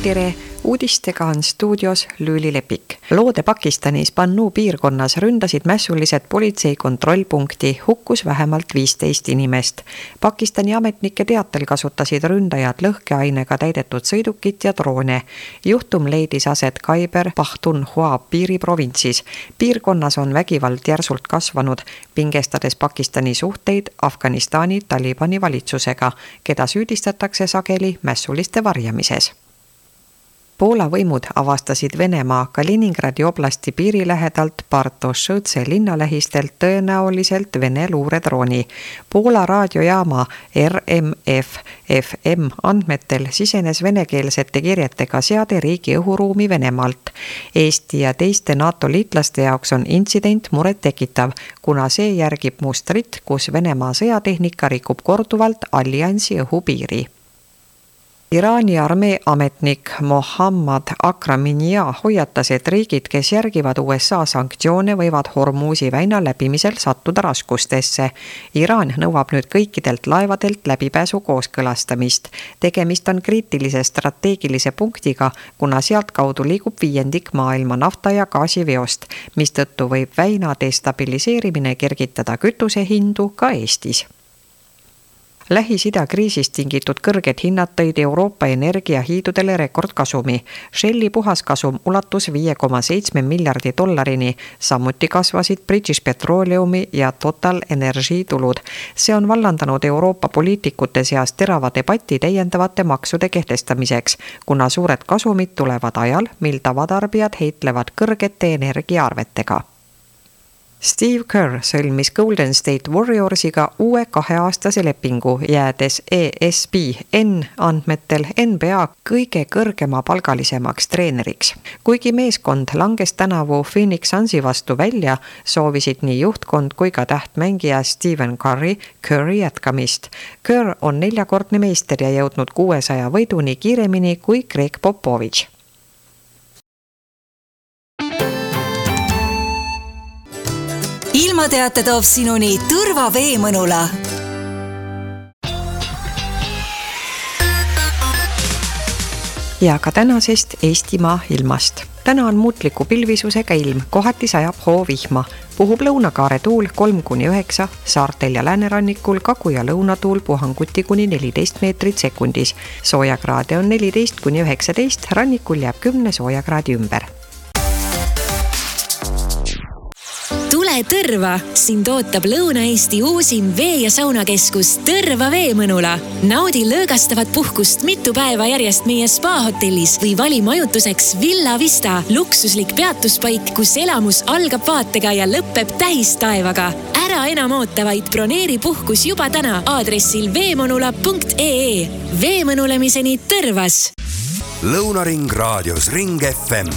tere! Uudistega on stuudios Lüüli Lepik. Loode Pakistanis Pannu piirkonnas ründasid mässulised politsei kontrollpunkti, hukkus vähemalt 15 inimest. Pakistani ametnike teatel kasutasid ründajad lõhkeainega täidetud sõidukit ja droone. Juhtum leidis aset Khyber Pakhtunkhwa piiriprovintsis. Piirkonnas on vägivald järsult kasvanud, pingestades Pakistani suhteid Afganistani Talibani valitsusega, keda süüdistatakse sageli mässuliste varjamises. Poola võimud avastasid Venemaa Kaliningradi oblasti piiri lähedalt Bartoszce linnalähistelt tõenäoliselt Vene luuredrooni. Poola raadiojaama RMF FM andmetel sisenes venekeelsete kirjetega seade riigi õhuruumi Venemaalt. Eesti ja teiste NATO liitlaste jaoks on intsident muret tekitav, kuna see järgib mustrit, kus Venemaa sõjatehnika rikub korduvalt alliansi õhupiiri. Iraani armee ametnik Mohammad Akraminija hoiatas, et riigid, kes järgivad USA sanktsioone, võivad Hormuzi väina läbimisel sattuda raskustesse. Iraan nõuab nüüd kõikidelt laevadelt läbipääsu kooskõlastamist. Tegemist on kriitilise strateegilise punktiga, kuna sealt kaudu liigub 5% maailma nafta- ja gaasiveost, mistõttu võib väina destabiliseerimine kergitada kütusehindu ka Eestis. Lähis-Ida kriisist tingitud kõrged hinnad tõid Euroopa energiahiidudele rekordkasumi. Shelli puhaskasum ulatus 5,7 miljardi dollarini, samuti kasvasid British Petroleumi ja Total Energy tulud. See on vallandanud Euroopa poliitikute seas terava debatti täiendavate maksude kehtestamiseks, kuna suured kasumid tulevad ajal, mil tavatarbijad heitlevad kõrgete energiaarvetega. Steve Kerr sõlmis Golden State Warriorsiga uue 2-aastase lepingu, jäädes ESPN andmetel NBA kõige kõrgema palgalisemaks treeneriks. Kuigi meeskond langes tänavu Phoenix Sunsi vastu välja, soovisid nii juhtkond kui ka tähtmängija Stephen Curry jätkamist. Kerr on 4-kordne meister ja jõudnud 600 võiduni kiiremini kui Greg Popovich. Ilmateate toob sinuni Tõrva Veemõnula. Ja ka tänasest Eestimaa ilmast. Täna on muutliku pilvisusega ilm, kohati sajab hoovihma. Puhub lõunakaare tuul 3-9, saartel ja läänerannikul kagu- ja lõunatuul puhanguti kuni 14 meetrit sekundis. Soojakraade on 14-19, rannikul jääb 10 soojakraadi ümber. Tule Tõrva! Sind ootab Lõuna-Eesti uusim vee- ja saunakeskus Tõrva Veemõnula. Naudi lõõgastavat puhkust mitu päeva järjest meie spa-hotellis või vali majutuseks Villa Vista, luksuslik peatuspaik, kus elamus algab vaatega ja lõpeb tähistaevaga. Ära enam oota, vaid broneeri puhkus juba täna aadressil veemõnula.ee. Veemõnulemiseni Tõrvas! Lõunaring raadios Ring FM